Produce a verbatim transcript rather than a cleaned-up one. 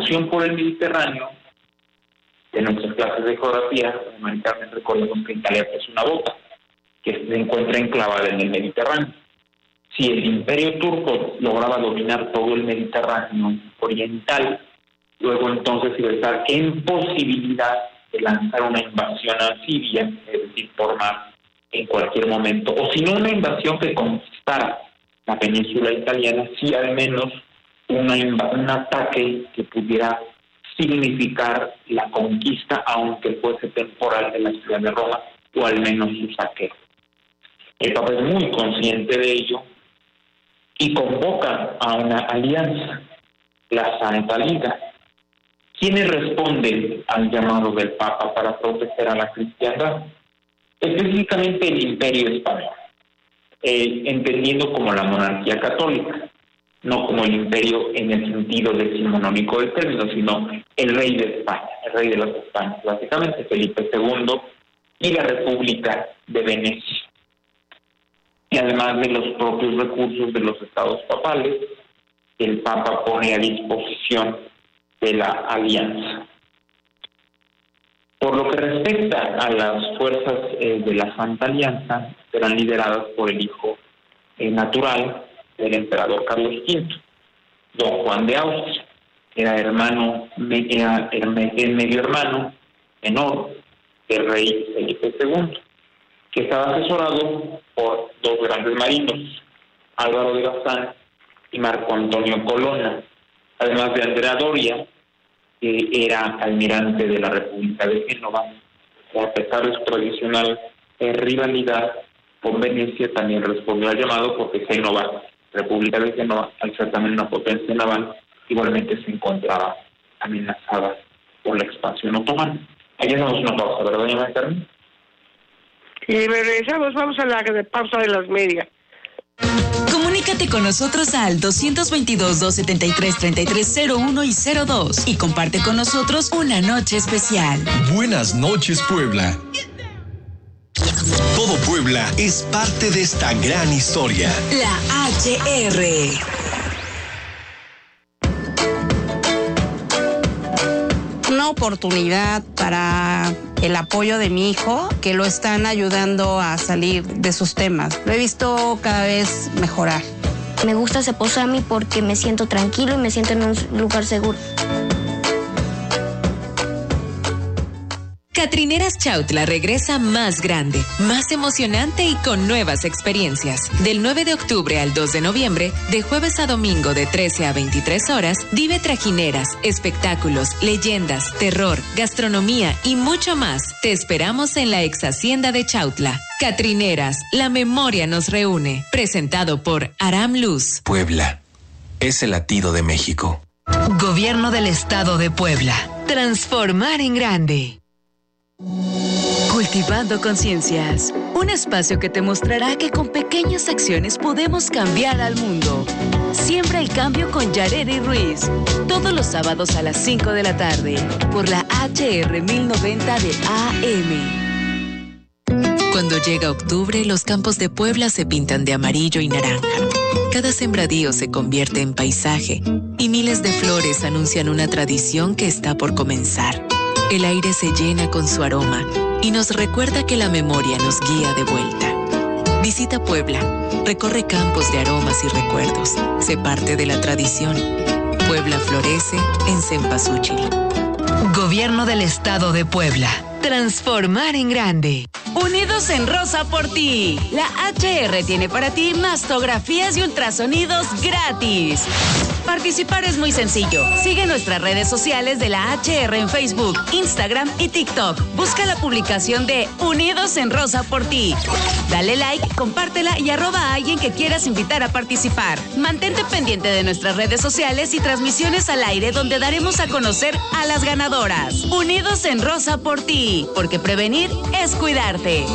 navegación por el Mediterráneo, de nuestras clases de geografía, fundamentalmente recordemos que Italia es una bota que se encuentra enclavada en el Mediterráneo. Si el Imperio Turco lograba dominar todo el Mediterráneo oriental, luego entonces iba a estar en posibilidad de lanzar una invasión a Siria, es decir, por mar, en cualquier momento, o si no una invasión que conquistara la península italiana, sí al menos una inv- un ataque que pudiera significar la conquista, aunque fuese temporal, de la ciudad de Roma, o al menos su saqueo. El Papa es muy consciente de ello y convoca a una alianza, la Santa Liga. ¿Quiénes responden al llamado del Papa para proteger a la cristiandad? Específicamente el Imperio Español, eh, entendiendo como la monarquía católica, no como el imperio en el sentido decimonónico del término, sino el rey de España, el rey de las Españas, básicamente Felipe segundo, y la República de Venecia. Y además de los propios recursos de los estados papales, el Papa pone a disposición de la alianza. Por lo que respecta a las fuerzas eh, de la Santa Alianza, serán lideradas por el hijo eh, natural del emperador Carlos quinto, don Juan de Austria. Era hermano, era el medio hermano menor del rey Felipe segundo, que estaba asesorado por dos grandes marinos, Álvaro de Bazán y Marco Antonio Colonna, además de Andrea Doria, que era almirante de la República de Génova. A pesar de su tradicional eh, rivalidad con Venecia, también respondió al llamado porque Génova, República de Génova, al ser también una potencia naval, igualmente se encontraba amenazada por la expansión otomana. Ahí hacemos una pausa, ¿verdad, doña Carmen? Y regresamos, vamos a la pausa de las medias. Comunícate con nosotros al dos veintidós, doscientos setenta y tres, treinta y tres cero uno y cero dos y comparte con nosotros una noche especial. Buenas noches, Puebla. Todo Puebla es parte de esta gran historia. La H R. Una oportunidad para el apoyo de mi hijo, que lo están ayudando a salir de sus temas. Lo he visto cada vez mejorar. Me gusta Ceposami porque me siento tranquilo y me siento en un lugar seguro. Catrineras Chautla regresa más grande, más emocionante y con nuevas experiencias. Del nueve de octubre al dos de noviembre, de jueves a domingo de trece a veintitrés horas, vive trajineras, espectáculos, leyendas, terror, gastronomía y mucho más. Te esperamos en la ex hacienda de Chautla. Catrineras, la memoria nos reúne. Presentado por Aram Luz. Puebla es el latido de México. Gobierno del Estado de Puebla. Transformar en grande. Cultivando Conciencias, un espacio que te mostrará que con pequeñas acciones podemos cambiar al mundo. Siembra el cambio con Yareli Ruiz, todos los sábados a las cinco de la tarde, por la H R mil noventa de A M. Cuando llega octubre, los campos de Puebla se pintan de amarillo y naranja. Cada sembradío se convierte en paisaje y miles de flores anuncian una tradición que está por comenzar. El aire se llena con su aroma y nos recuerda que la memoria nos guía de vuelta. Visita Puebla, recorre campos de aromas y recuerdos, sé parte de la tradición. Puebla florece en Cempasúchil. Gobierno del Estado de Puebla. Transformar en grande. Unidos en Rosa por ti. La H R tiene para ti mastografías y ultrasonidos gratis. Participar es muy sencillo. Sigue nuestras redes sociales de la H R en Facebook, Instagram y TikTok. Busca la publicación de Unidos en Rosa por ti. Dale like, compártela y arroba a alguien que quieras invitar a participar. Mantente pendiente de nuestras redes sociales y transmisiones al aire donde daremos a conocer a las ganadoras. Unidos en Rosa por ti, porque prevenir es cuidarte.